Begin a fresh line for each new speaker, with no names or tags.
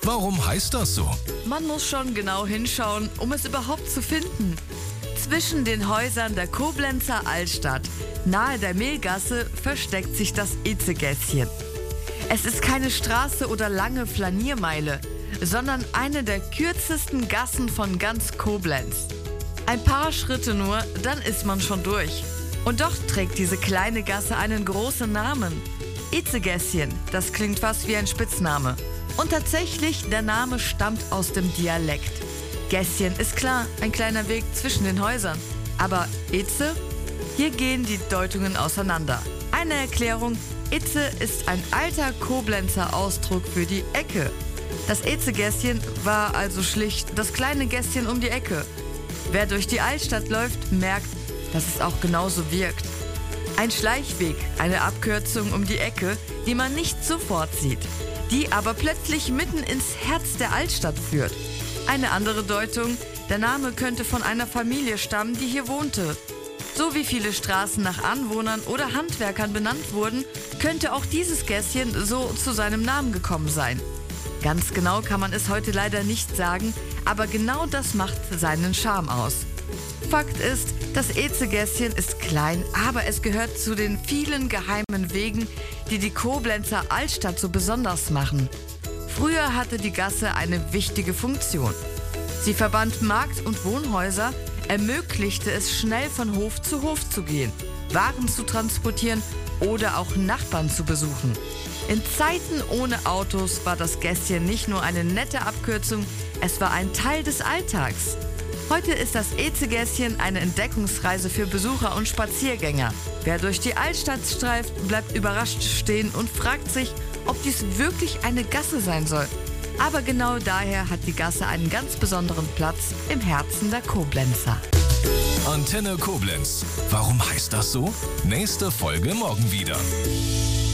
Warum heißt das so?
Man muss schon genau hinschauen, um es überhaupt zu finden. Zwischen den Häusern der Koblenzer Altstadt, nahe der Mehlgasse, versteckt sich das Itzegässchen. Es ist keine Straße oder lange Flaniermeile, sondern eine der kürzesten Gassen von ganz Koblenz. Ein paar Schritte nur, dann ist man schon durch. Und doch trägt diese kleine Gasse einen großen Namen. Itzegässchen, das klingt fast wie ein Spitzname. Und tatsächlich, der Name stammt aus dem Dialekt. Gässchen ist klar, ein kleiner Weg zwischen den Häusern. Aber Itze? Hier gehen die Deutungen auseinander. Eine Erklärung: Itze ist ein alter Koblenzer Ausdruck für die Ecke. Das Itzegässchen war also schlicht das kleine Gässchen um die Ecke. Wer durch die Altstadt läuft, merkt, dass es auch genauso wirkt. Ein Schleichweg, eine Abkürzung um die Ecke, die man nicht sofort sieht, die aber plötzlich mitten ins Herz der Altstadt führt. Eine andere Deutung: der Name könnte von einer Familie stammen, die hier wohnte. So wie viele Straßen nach Anwohnern oder Handwerkern benannt wurden, könnte auch dieses Gässchen so zu seinem Namen gekommen sein. Ganz genau kann man es heute leider nicht sagen, aber genau das macht seinen Charme aus. Fakt ist, das Itzegässchen ist klein, aber es gehört zu den vielen geheimen Wegen, die die Koblenzer Altstadt so besonders machen. Früher hatte die Gasse eine wichtige Funktion. Sie verband Markt- und Wohnhäuser, ermöglichte es, schnell von Hof zu Hof zu gehen, Waren zu transportieren oder auch Nachbarn zu besuchen. In Zeiten ohne Autos war das Gässchen nicht nur eine nette Abkürzung, es war ein Teil des Alltags. Heute ist das Itzegässchen eine Entdeckungsreise für Besucher und Spaziergänger. Wer durch die Altstadt streift, bleibt überrascht stehen und fragt sich, ob dies wirklich eine Gasse sein soll. Aber genau daher hat die Gasse einen ganz besonderen Platz im Herzen der Koblenzer.
Antenne Koblenz. Warum heißt das so? Nächste Folge morgen wieder.